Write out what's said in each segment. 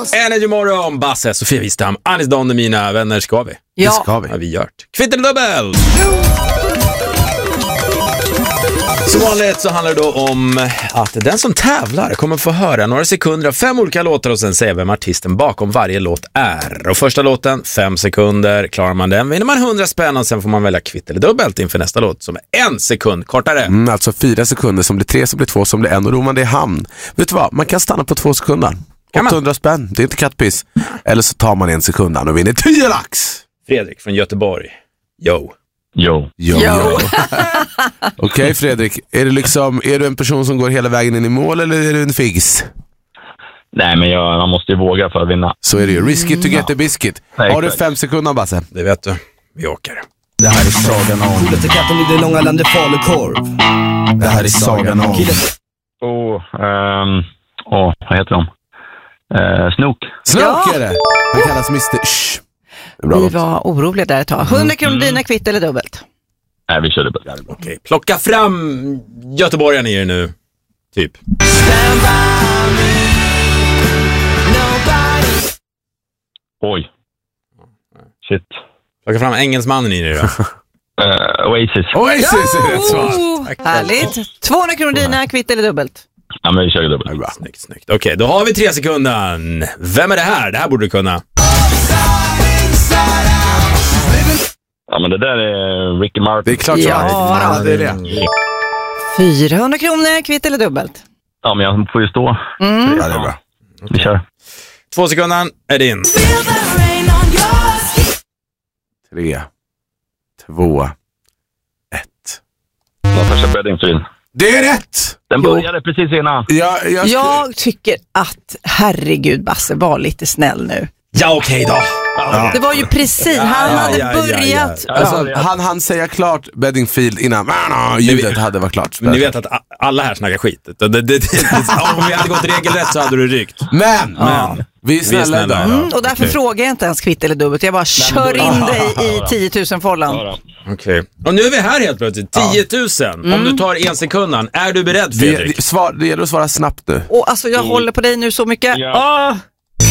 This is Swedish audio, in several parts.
Energy morgon, Basse, Sofia Wistam, Anis Don och mina vänner, ska vi? Ja. Det ska vi. Har vi gjort. Kvitt eller dubbel? Som vanligt så handlar det då om att den som tävlar kommer få höra några sekunder av 5 olika låtar och sen säga vem artisten bakom varje låt är. Och första låten, 5 sekunder. Klarar man den vinner man 100 spänn och sen får man välja kvitt eller dubbelt inför nästa låt som är 1 sekund kortare. Alltså 4 sekunder, som blir 3, som blir 2, som blir 1 och då man det är hamn. Vet du vad, man kan stanna på 2 sekunder. 800 spänn, det är inte kattpiss. Eller så tar man 1 sekund och vinner 10 lax. Fredrik från Göteborg. Jo. Okej, Fredrik, är du en person som går hela vägen in i mål eller är du en figs? Nej, men man måste ju våga för att vinna. Så är det ju. Risk it to get the biscuit. Har du 5 sekunder, Basse? Det vet du. Vi åker. Det här är sagan om Kolet katten i det långa landet falukorv. Det här är sagan om vad heter de? Snook är det. Han kallas Mr. Shh. Vi var oroliga där ett tag. 100 kronor dina, kvitt eller dubbelt? Nej, vi kör dubbelt. Okej, plocka fram göteborgaren i er nu. Typ. Oj. Shit. Plocka fram engelsmannen i er då. Oasis är rätt svar. Härligt. 200 kronor dina, kvitt eller dubbelt? Ja, men vi kör dubbelt. Snyggt. Okej, då har vi 3 sekunder. Vem är det här? Det här borde du kunna. Ja, men det där är Ricky Martin. Det är klart ja, det är det. 400 kronor, kvitt eller dubbelt? Ja, men jag får ju stå. Ja, det är bra. Vi kör. 2 sekunder är din. 3, 2, 1. Natasha Bedingfield. Det är rätt! Den började precis innan. Jag tycker att, herregud Basse, var lite snäll nu. Ja, okej då. Ja. Det var ju precis, han hade börjat. Alltså, han säger klart Bedingfield innan ljudet hade varit klart. Men ni vet att alla här snackar skit. Om vi hade gått regelrätt så hade du rykt. Men vi är snälla. Och därför frågar jag inte ens kvitt eller dubbelt. Jag bara kör in dig i 10 000 follan. Okej. Och nu är vi här helt plötsligt. 10 000. Om du tar 1 sekunden. Är du beredd, Fredrik? Det gäller att svara snabbt nu. Och alltså jag håller på dig nu så mycket. Ja.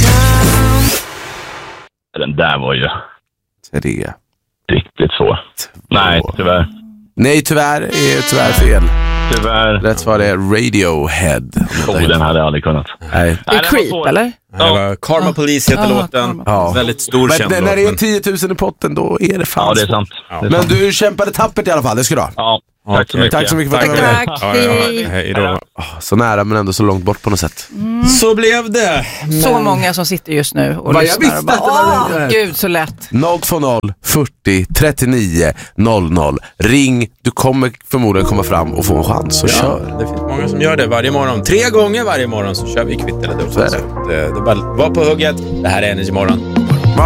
Den där var ju 3. riktigt så. Nej, tyvärr. Nej, tyvärr är tyvärr fel. Tyvärr. Rätt svar är Radiohead. Den hade jag aldrig kunnat. Nej. Det är Creep, eller? Karma Police heter låten. Väldigt stor känd låt. Men när det är 10 000 i potten, då är det fan. Ja, det är sant. Men du kämpade tappert i alla fall, det ska du ha. Ja. Tack så mycket. Tack så mycket för att du var med. Hej då. Så nära men ändå så långt bort på något sätt. Så blev det. Så många som sitter just nu och lyssnar och bara, gud så lätt. 020 40 39 00. Ring, du kommer förmodligen komma fram och få en chans och kör. Det finns många som gör det varje morgon. 3 gånger varje morgon så kör vi kvitt eller dubbelt. Det är bara var på hugget. Det här är Energy morgon.